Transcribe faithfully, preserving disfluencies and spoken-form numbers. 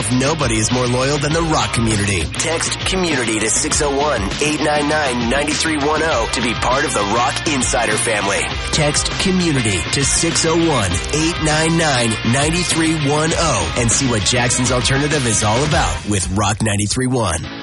Earth, nobody is more loyal than the rock community. Text community to six oh one, eight nine nine, nine three one oh to be part of the Rock Insider family. Text community to six oh one, eight nine nine, nine three one oh and see what Jackson's Alternative is all about with Rock ninety-three point one.